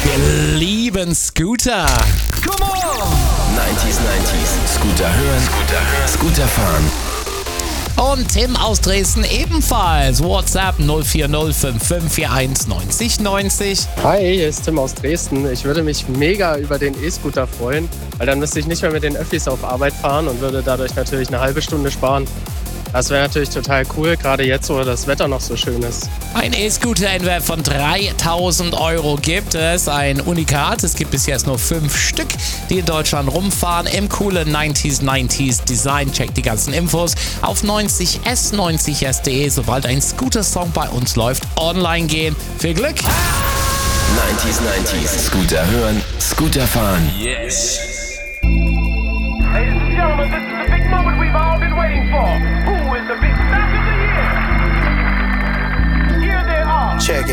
Wir lieben Scooter. Come on! 90s. Scooter hören, Scooter fahren. Und Tim aus Dresden ebenfalls. WhatsApp 04055419090. Hi, hier ist Tim aus Dresden. Ich würde mich mega über den E-Scooter freuen, weil dann müsste ich nicht mehr mit den Öffis auf Arbeit fahren und würde dadurch natürlich eine halbe Stunde sparen. Das wäre natürlich total cool, gerade jetzt, wo das Wetter noch so schön ist. Ein E-Scooter in Wert von 3.000 € gibt es. Ein Unikat. Es gibt bis jetzt nur 5 Stück, die in Deutschland rumfahren. Im coolen 90s Design. Checkt die ganzen Infos auf 90s.de. Sobald ein Scooter-Song bei uns läuft, online gehen. Viel Glück! 90s. Scooter hören, Scooter fahren. Yes! Ladies and gentlemen, this is the big moment we've all been waiting for. Who is the big back of the year? Here they are. Check it.